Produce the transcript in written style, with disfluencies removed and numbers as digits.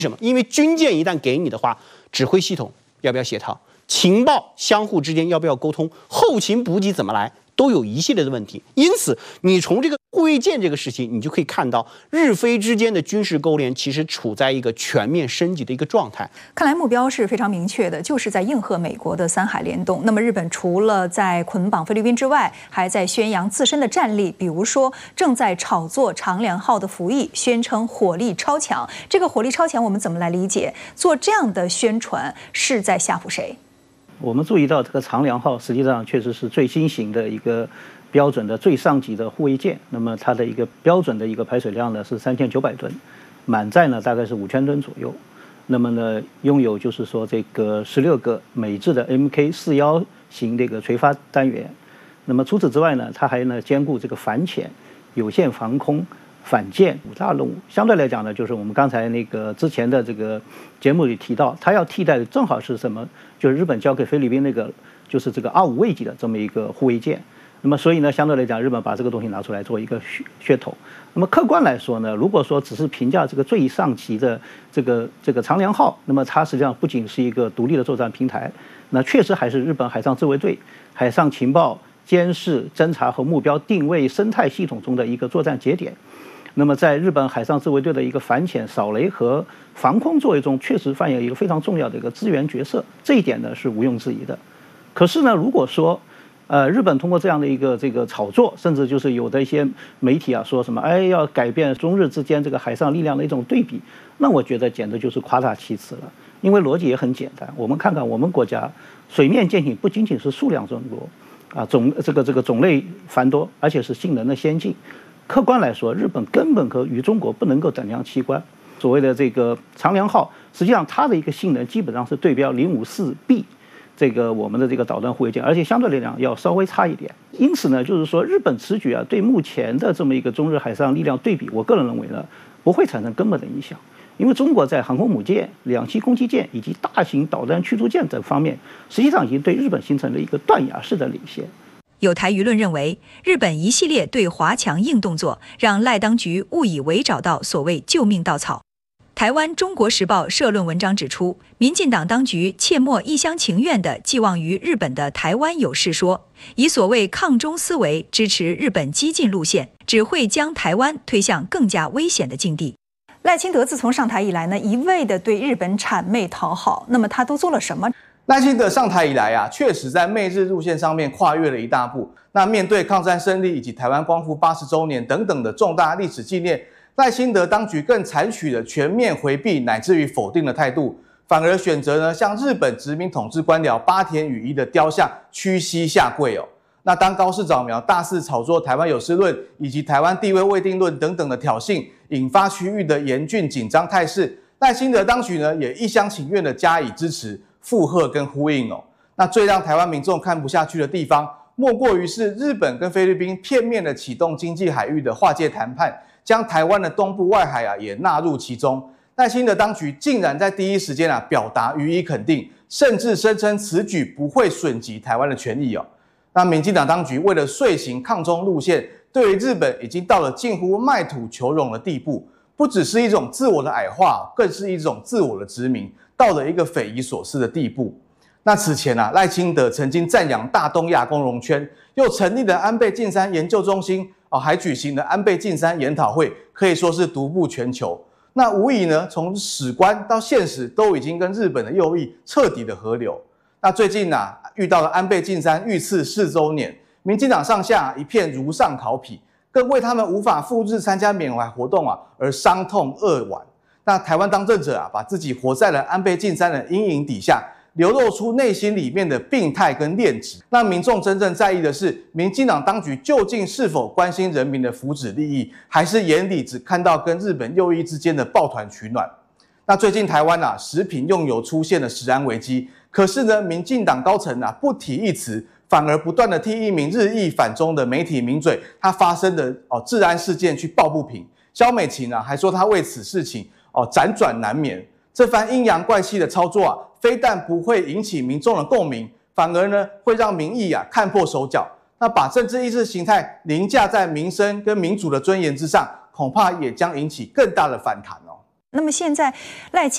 什么？因为军舰一旦给你的话，指挥系统要不要协调，情报相互之间要不要沟通，后勤补给怎么来，都有一系列的问题。因此，你从这个护卫舰这个时期，你就可以看到日菲之间的军事勾连其实处在一个全面升级的一个状态。 看来目标是非常明确的，就是在应和美国的三海联动。那么日本除了在捆绑菲律宾之外，还在宣扬自身的战力，比如说正在炒作长良号的服役，宣称火力超强。这个火力超强我们怎么来理解？做这样的宣传是在吓唬谁？ 我们注意到这个长良号实际上确实是最新型的一个标准的最上级的护卫舰，那么它的一个标准的一个排水量呢是3900吨，满载呢大概是5000吨左右。那么呢，拥有就是说这个16个美制的 Mk41型这个垂发单元。那么除此之外呢，它还呢兼顾这个反潜、有线防空、反舰5大任务。相对来讲呢，就是我们刚才那个之前的这个节目里提到，它要替代的正好是什么？就是日本交给菲律宾那个，就是这个25卫级的这么一个护卫舰。那么所以呢，相对来讲，日本把这个东西拿出来做一个噱头。那么客观来说呢，如果说只是评价这个最上级的这个长良号，那么它实际上不仅是一个独立的作战平台，那确实还是日本海上自卫队、海上情报、监视、侦察和目标定位生态系统中的一个作战节点。那么在日本海上自卫队的一个反潜、扫雷和防空作为中，确实扮演一个非常重要的一个支援角色，这一点呢是毋庸置疑的。可是呢，如果说日本通过这样的一个这个炒作，甚至就是有的一些媒体啊说什么要改变中日之间这个海上力量的一种对比，那我觉得简直就是夸大其词了。因为逻辑也很简单，我们看看我们国家水面舰艇不仅仅是数量众多啊，这个种类繁多，而且是性能的先进。客观来说，日本根本与中国不能够等量齐观。所谓的这个长良号，实际上它的一个性能基本上是对标054B。这个我们的这个导弹护卫舰，而且相对来讲要稍微差一点。因此呢，就是说日本此举啊，对目前的这么一个中日海上力量对比，我个人认为呢，不会产生根本的影响。因为中国在航空母舰、两栖攻击舰以及大型导弹驱逐舰等方面，实际上已经对日本形成了一个断崖式的领先。 有台舆论认为，日本一系列对华强硬动作，让赖当局误以为找到所谓救命稻草。台湾《中国时报》社论文章指出，民进党当局切莫一厢情愿地寄望于日本的台湾有事说，以所谓抗中思维支持日本激进路线，只会将台湾推向更加危险的境地。赖清德自从上台以来呢，一味地对日本谄媚讨好，那么他都做了什么？ 赖清德上台以来啊，确实在媚日路线上面跨越了一大步。那面对抗战胜利以及台湾光复80周年等等的重大历史纪念，赖清德当局更采取了全面回避乃至于否定的态度，反而选择呢向日本殖民统治官僚八田与一的雕像屈膝下跪哦。那当高市早苗大肆炒作台湾有事论以及台湾地位未定论等等的挑衅，引发区域的严峻紧张态势，赖清德当局呢也一厢情愿的加以支持、附和跟呼应哦。那最让台湾民众看不下去的地方，莫过于是日本跟菲律宾片面的启动经济海域的划界谈判，将台湾的东部外海也纳入其中。赖清德当局竟然在第一时间表达予以肯定，甚至声称此举不会损及台湾的权益哦。那民进党当局为了遂行抗中路线，对于日本已经到了近乎卖土求荣的地步，不只是一种自我的矮化，更是一种自我的殖民，到了一个匪夷所思的地步。那此前赖清德曾经赞扬大东亚共荣圈，又成立了安倍晋三研究中心，还举行了安倍晋三研讨会，可以说是独步全球。那无疑呢，从史观到现实都已经跟日本的右翼彻底的合流。那最近遇到了安倍晋三遇刺4周年，民进党上下一片如丧考妣，更为他们无法赴日参加缅怀活动而伤痛扼腕。那台湾当政者把自己活在了安倍晋三的阴影底下，流露出内心里面的病态跟劣质。那民众真正在意的是，民进党当局究竟是否关心人民的福祉利益，还是眼里只看到跟日本右翼之间的抱团取暖？那最近台湾食品用油出现了食安危机，可是呢，民进党高层不提一词，反而不断的替一名日益反中的媒体名嘴他发生的治安事件去抱不平。萧美琴还说他为此事情辗转难眠。这番阴阳怪气的操作非但不会引起民众的共鸣，反而呢会让民意看破手脚。那把政治意识形态凌驾在民生跟民主的尊严之上，恐怕也将引起更大的反弹哦。 那么现在赖清